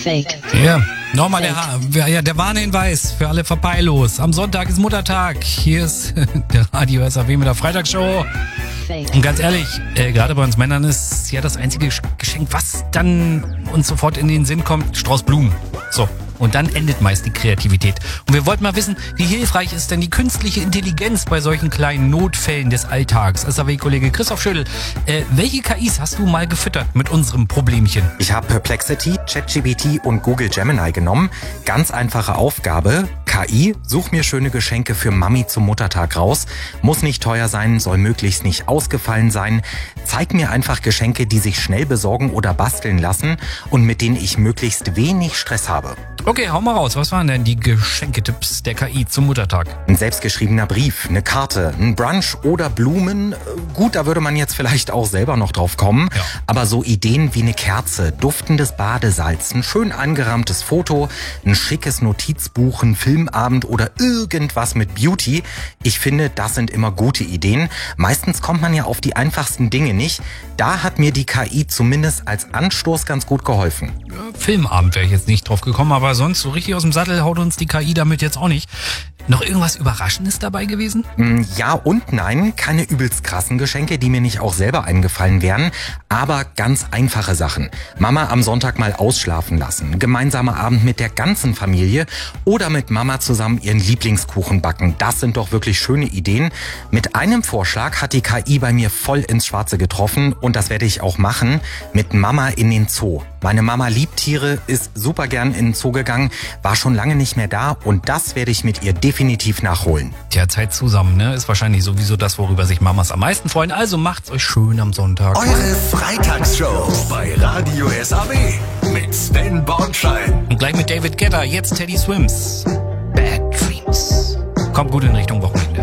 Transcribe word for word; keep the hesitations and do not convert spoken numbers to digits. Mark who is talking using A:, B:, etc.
A: Fake.
B: Ja, nochmal der, ha- ja, der Warnhinweis für alle Verpeilos. Am Sonntag ist Muttertag. Hier ist der Radio S A W mit der Freitagsshow.
A: Fake.
B: Und ganz ehrlich, äh, gerade bei uns Männern ist ja das einzige Geschenk, was dann uns sofort in den Sinn kommt, Strauß Blumen. So. Und dann endet meist die Kreativität. Und wir wollten mal wissen, wie hilfreich ist denn die künstliche Intelligenz bei solchen kleinen Notfällen des Alltags? S A W-Kollege Christoph Schödel, äh, welche K Is hast du mal gefüttert mit unserem Problemchen?
C: Ich habe Perplexity, ChatGPT und Google Gemini genommen. Ganz einfache Aufgabe. K I, such mir schöne Geschenke für Mami zum Muttertag raus. Muss nicht teuer sein, soll möglichst nicht ausgefallen sein. Zeig mir einfach Geschenke, die sich schnell besorgen oder basteln lassen und mit denen ich möglichst wenig Stress habe.
B: Okay, hau mal raus. Was waren denn die Geschenketipps der K I zum Muttertag?
C: Ein selbstgeschriebener Brief, eine Karte, ein Brunch oder Blumen. Gut, da würde man jetzt vielleicht auch selber noch drauf kommen.
B: Ja.
C: Aber so Ideen wie eine Kerze, duftendes Badesalz, ein schön angerahmtes Foto, ein schickes Notizbuch, ein Filmabend oder irgendwas mit Beauty. Ich finde, das sind immer gute Ideen. Meistens kommt man ja auf die einfachsten Dinge nicht. Da hat mir die K I zumindest als Anstoß ganz gut geholfen.
B: Ja, Filmabend wäre ich jetzt nicht drauf gekommen, aber sonst so richtig aus dem Sattel haut uns die K I damit jetzt auch nicht. Noch irgendwas Überraschendes dabei gewesen?
C: Ja und nein, keine übelst krassen Geschenke, die mir nicht auch selber eingefallen wären, aber ganz einfache Sachen. Mama am Sonntag mal ausschlafen lassen, gemeinsamer Abend mit der ganzen Familie oder mit Mama zusammen ihren Lieblingskuchen backen. Das sind doch wirklich schöne Ideen. Mit einem Vorschlag hat die K I bei mir voll ins Schwarze getroffen und das werde ich auch machen, mit Mama in den Zoo. Meine Mama liebt Tiere, ist super gern in den Zoo gegangen, war schon lange nicht mehr da und das werde ich mit ihr definitiv nachholen.
B: Tja, Zeit zusammen, ne? Ist wahrscheinlich sowieso das, worüber sich Mamas am meisten freuen. Also macht's euch schön am Sonntag.
D: Eure Freitagsshow bei Radio S A W mit Sven Bornschein.
B: Und gleich mit David Guetta, jetzt Teddy Swims. Bad Dreams. Kommt gut in Richtung Wochenende.